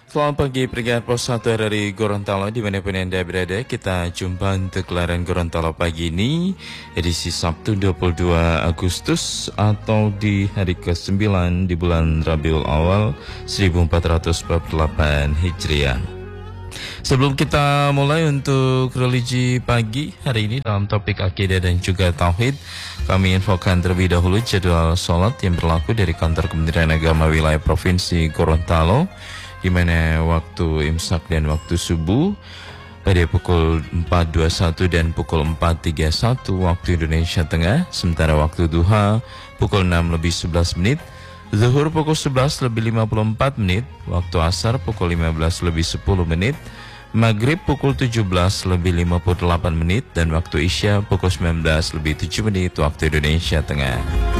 Selamat pagi pendengar Pos 1 dari Gorontalo dimanapun Anda berada. Kita jumpa untuk gelaran Gorontalo pagi ini edisi Sabtu 22 Agustus atau di hari ke-9 di bulan Rabiul Awal 1448 Hijriah. Sebelum kita mulai untuk religi pagi hari ini dalam topik akidah dan juga tauhid, kami infokan terlebih dahulu jadwal sholat yang berlaku dari kantor Kementerian Agama wilayah Provinsi Gorontalo, di mana waktu imsak dan waktu subuh pada pukul 4.21 dan pukul 4.31 waktu Indonesia Tengah, sementara waktu duha pukul 6.11 menit, zuhur pukul 11.54 menit, waktu asar pukul 15.10 menit, maghrib pukul 17.58 menit, dan waktu isya pukul 19.07 menit waktu Indonesia Tengah.